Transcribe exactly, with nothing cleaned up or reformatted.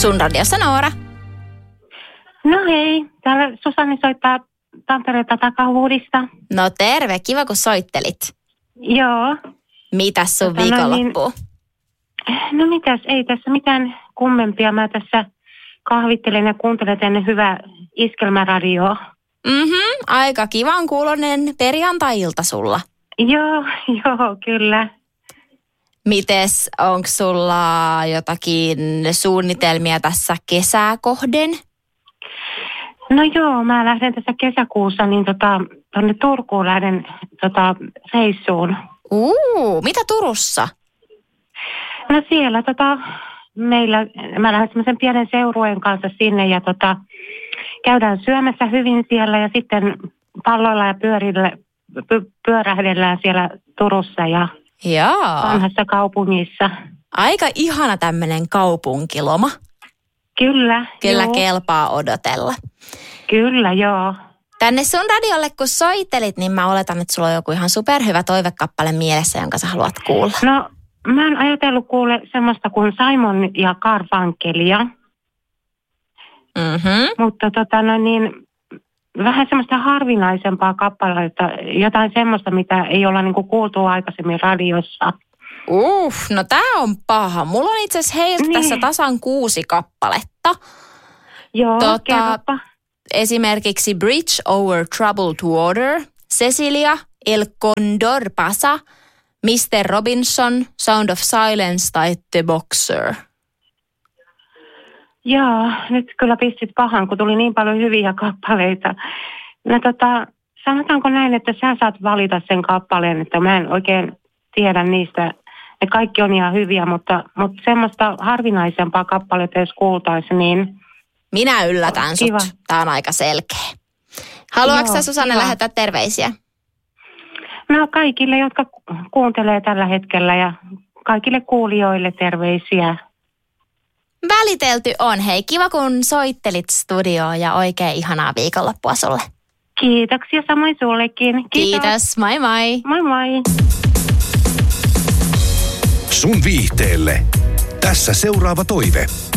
Sun radiossa Noora. No hei, täällä Susanni soittaa Tampereelta Takahuudista. No terve, kiva kun soittelit. Joo. Mitäs sun Tota, viikonloppu? No, niin, no mitäs, ei tässä mitään kummempia. Mä tässä kahvittelen ja kuuntelen tänne hyvää iskelmäradioa. Mhm, aika kivan kuulonen perjantai-ilta sulla. Joo, joo, kyllä. Mites, onko sulla jotakin suunnitelmia tässä kesää kohden? No joo, mä lähden tässä kesäkuussa niin tota, tonne Turkuun lähden tota, reissuun. Uu, mitä Turussa? No siellä tota, meillä, mä lähden semmoisen pienen seurueen kanssa sinne ja tota, käydään syömässä hyvin siellä ja sitten palloilla ja pyörillä, py, pyörähdellään siellä Turussa ja Jaa. vanhassa kaupungissa. Aika ihana tämmönen kaupunkiloma. Kyllä. Kyllä joo. kelpaa odotella. Kyllä, joo. Tänne sun radiolle kun soittelit, niin mä oletan, että sulla on joku ihan superhyvä toivekappale mielessä, jonka sä haluat kuulla. No, mä oon ajatellut kuule semmoista kuin Simon ja Garfunkelia. Mhm. Mutta tota no niin, vähän semmoista harvinaisempaa kappaletta, jotain semmoista, mitä ei olla niinku kuultu aikaisemmin radiossa. Uff, no tää on paha. Mulla on itse asiassa heiltä Niin. tässä tasan kuusi kappaletta. Joo, Tota, kerropa. Esimerkiksi Bridge Over Troubled Water, Cecilia, El Condor Pasa, mister Robinson, Sound of Silence tai The Boxer. Joo, nyt kyllä pistit pahan, kun tuli niin paljon hyviä kappaleita. No tota, sanotaanko näin, että sä saat valita sen kappaleen, että mä en oikein tiedä niistä. Ne kaikki on ihan hyviä, mutta, mutta semmoista harvinaisempaa kappaletta, jos kuultaisiin, niin... Minä yllätän sut. Kiva. Tää on aika selkeä. Haluatko Joo, sä, Susanne, kiva. lähettää terveisiä? No kaikille, jotka kuuntelee tällä hetkellä ja kaikille kuulijoille terveisiä. Välitelty on. Hei, kiva kun soittelit studioon ja oikein ihanaa viikonloppua sulle. Kiitoksia samoin sullekin. Kiitos. Kiitos, moi moi. Moi moi. Sun viihteelle. Tässä seuraava toive.